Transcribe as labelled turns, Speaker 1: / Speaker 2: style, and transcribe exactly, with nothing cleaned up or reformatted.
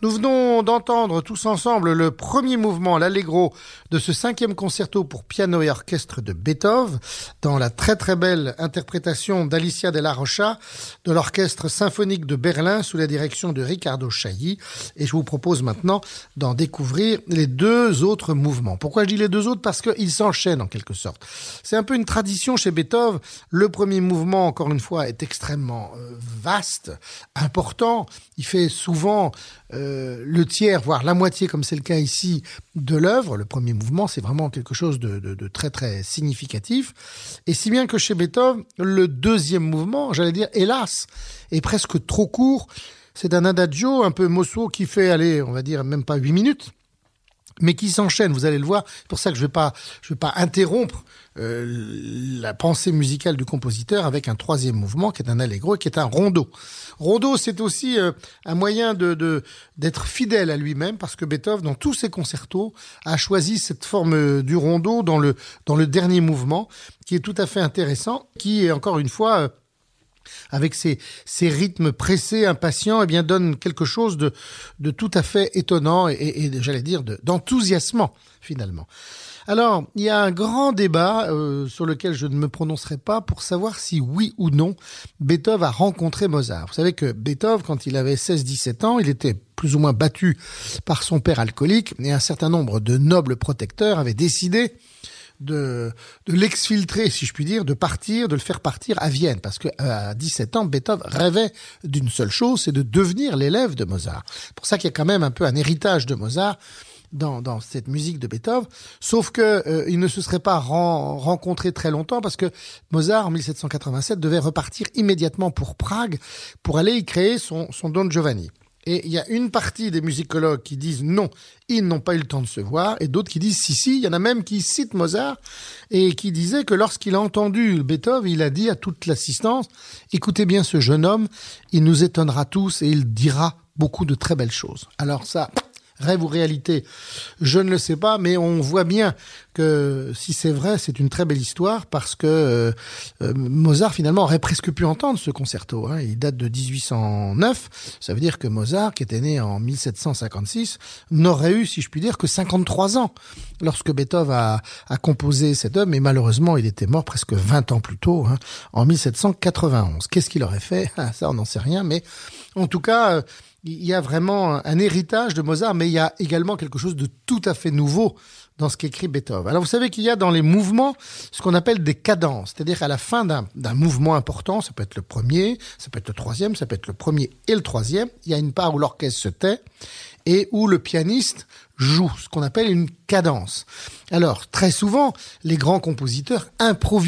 Speaker 1: Nous venons d'entendre tous ensemble le premier mouvement, l'allegro, de ce cinquième concerto pour piano et orchestre de Beethoven, dans la très très belle interprétation d'Alicia Della Rocha, de l'Orchestre symphonique de Berlin sous la direction de Riccardo Chailly. Et je vous propose maintenant d'en découvrir les deux autres mouvements. Pourquoi je dis les deux autres? Parce qu'ils s'enchaînent en quelque sorte. C'est un peu une tradition chez Beethoven. Le premier mouvement, encore une fois, est extrêmement euh, vaste, important. Il fait souvent euh, le tiers, voire la moitié, comme c'est le cas ici, de l'œuvre. Le premier mouvement, c'est vraiment quelque chose de, de, de très très significatif. Et si bien que chez Beethoven, le deuxième mouvement, j'allais dire, hélas, est presque trop court. C'est un adagio un peu mosso qui fait, allez, on va dire, même pas huit minutes, mais qui s'enchaîne, vous allez le voir. C'est pour ça que je vais pas, je vais pas interrompre euh, la pensée musicale du compositeur avec un troisième mouvement qui est un allegro et qui est un rondo. Rondo, c'est aussi euh, un moyen de, de d'être fidèle à lui-même, parce que Beethoven, dans tous ses concertos, a choisi cette forme du rondo dans le dans le dernier mouvement, qui est tout à fait intéressant, qui est encore une fois euh, avec ses, ses rythmes pressés, impatients, eh bien, donne quelque chose de, de tout à fait étonnant et, et, et j'allais dire, de, d'enthousiasmant, finalement. Alors, il y a un grand débat euh, sur lequel je ne me prononcerai pas pour savoir si oui ou non Beethoven a rencontré Mozart. Vous savez que Beethoven, quand il avait seize dix-sept ans, il était plus ou moins battu par son père alcoolique et un certain nombre de nobles protecteurs avaient décidé de, de l'exfiltrer, si je puis dire, de partir, de le faire partir à Vienne. Parce que à dix-sept ans, Beethoven rêvait d'une seule chose, c'est de devenir l'élève de Mozart. C'est pour ça qu'il y a quand même un peu un héritage de Mozart dans, dans cette musique de Beethoven. Sauf que euh, il ne se serait pas ren- rencontré très longtemps, parce que Mozart, en dix-sept cent quatre-vingt-sept, devait repartir immédiatement pour Prague pour aller y créer son, son Don Giovanni. Et il y a une partie des musicologues qui disent non, ils n'ont pas eu le temps de se voir, et d'autres qui disent si, si. Il y en a même qui citent Mozart et qui disaient que lorsqu'il a entendu Beethoven, il a dit à toute l'assistance, écoutez bien ce jeune homme, il nous étonnera tous et il dira beaucoup de très belles choses. Alors ça, rêve ou réalité, je ne le sais pas, mais on voit bien que si c'est vrai, c'est une très belle histoire, parce que euh, Mozart finalement aurait presque pu entendre ce concerto. Hein. Il date de dix-huit cent neuf, ça veut dire que Mozart, qui était né en dix-sept cent cinquante-six, n'aurait eu, si je puis dire, que cinquante-trois ans lorsque Beethoven a, a composé cette œuvre, mais malheureusement il était mort presque vingt ans plus tôt, hein, en dix-sept cent quatre-vingt-onze. Qu'est-ce qu'il aurait fait? Ah, ça on n'en sait rien, mais en tout cas... Euh, il y a vraiment un héritage de Mozart, mais il y a également quelque chose de tout à fait nouveau dans ce qu'écrit Beethoven. Alors vous savez qu'il y a dans les mouvements ce qu'on appelle des cadences, c'est-à-dire qu'à la fin d'un, d'un mouvement important, ça peut être le premier, ça peut être le troisième, ça peut être le premier et le troisième, il y a une part où l'orchestre se tait et où le pianiste joue, ce qu'on appelle une cadence. Alors très souvent, les grands compositeurs improvisent